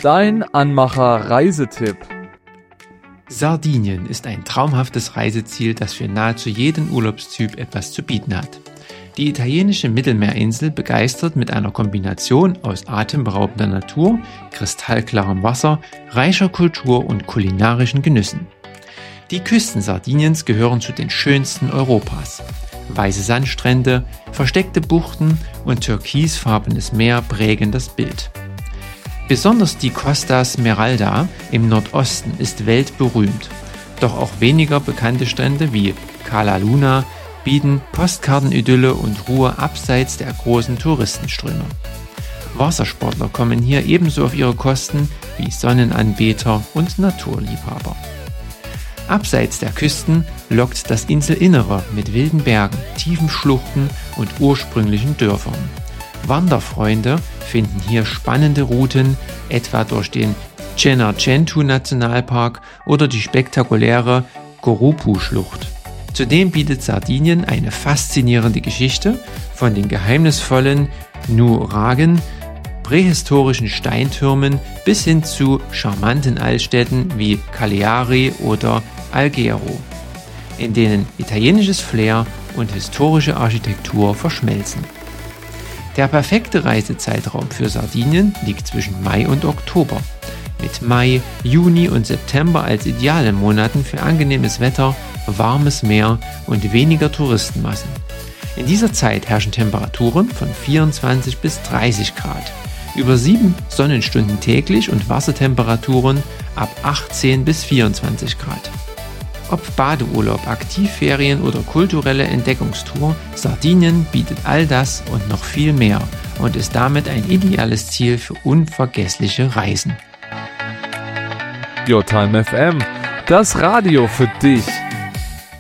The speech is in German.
Dein Anmacher-Reisetipp. Sardinien ist ein traumhaftes Reiseziel, das für nahezu jeden Urlaubstyp etwas zu bieten hat. Die italienische Mittelmeerinsel begeistert mit einer Kombination aus atemberaubender Natur, kristallklarem Wasser, reicher Kultur und kulinarischen Genüssen. Die Küsten Sardiniens gehören zu den schönsten Europas. Weiße Sandstrände, versteckte Buchten und türkisfarbenes Meer prägen das Bild. Besonders die Costa Smeralda im Nordosten ist weltberühmt. Doch auch weniger bekannte Strände wie Cala Luna bieten Postkartenidylle und Ruhe abseits der großen Touristenströme. Wassersportler kommen hier ebenso auf ihre Kosten wie Sonnenanbeter und Naturliebhaber. Abseits der Küsten lockt das Inselinnere mit wilden Bergen, tiefen Schluchten und ursprünglichen Dörfern. Wanderfreunde finden hier spannende Routen, etwa durch den Cenercentu-Nationalpark oder die spektakuläre Gorupu-Schlucht. Zudem bietet Sardinien eine faszinierende Geschichte von den geheimnisvollen Nuragen, prähistorischen Steintürmen bis hin zu charmanten Altstädten wie Cagliari oder Alghero, in denen italienisches Flair und historische Architektur verschmelzen. Der perfekte Reisezeitraum für Sardinien liegt zwischen Mai und Oktober, mit Mai, Juni und September als idealen Monaten für angenehmes Wetter, warmes Meer und weniger Touristenmassen. In dieser Zeit herrschen Temperaturen von 24 bis 30 Grad, über 7 Sonnenstunden täglich und Wassertemperaturen ab 18 bis 24 Grad. Ob Badeurlaub, Aktivferien oder kulturelle Entdeckungstour, Sardinien bietet all das und noch viel mehr und ist damit ein ideales Ziel für unvergessliche Reisen. Your Time FM, das Radio für dich.